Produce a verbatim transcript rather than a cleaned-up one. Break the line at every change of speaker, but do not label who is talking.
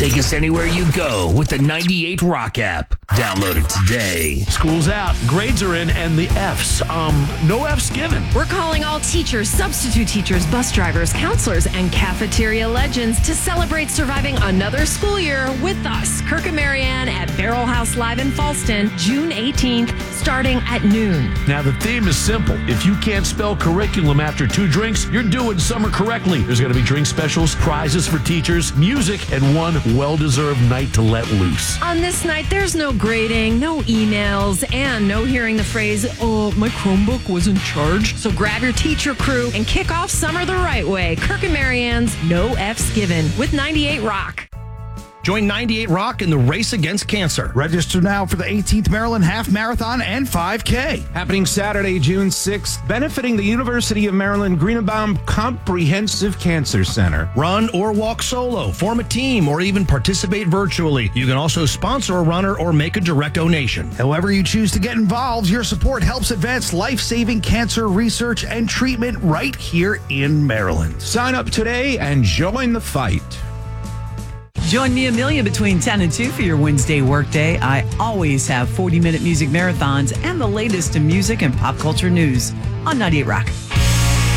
Take us anywhere you go with the ninety-eight Rock app. Download it today.
School's out, grades are in, and the F's. Um, no F's given.
We're calling all teachers, substitute teachers, bus drivers, counselors, and cafeteria legends to celebrate surviving another school year with us, Kirk and Marianne at Barrel House Live in Falston, June eighteenth, starting at noon.
Now, the theme is simple. If you can't spell curriculum after two drinks, you're doing summer correctly. There's going to be drink specials, prizes for teachers, music, and one well-deserved night to let loose.
On this night, there's no grading, no emails, and no hearing the phrase, oh, my Chromebook wasn't charged. So grab your teacher crew and kick off summer the right way. Kirk and Marianne's No F's Given with ninety-eight Rock.
Join ninety-eight Rock in the race against cancer.
Register now for the eighteenth Maryland Half Marathon and five K.
Happening Saturday, June sixth, benefiting the University of Maryland Greenebaum Comprehensive Cancer Center.
Run or walk solo, form a team, or even participate virtually. You can also sponsor a runner or make a direct donation.
However you choose to get involved, your support helps advance life-saving cancer research and treatment right here in Maryland.
Sign up today and join the fight.
Join me, Amelia, between ten and two for your Wednesday workday. I always have forty-minute music marathons and the latest in music and pop culture news on ninety-eight Rock.